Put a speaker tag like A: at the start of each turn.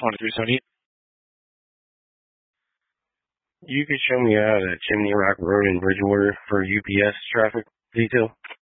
A: 2378.
B: You could show me out at Chimney Rock Road in Bridgewater for UPS traffic detail?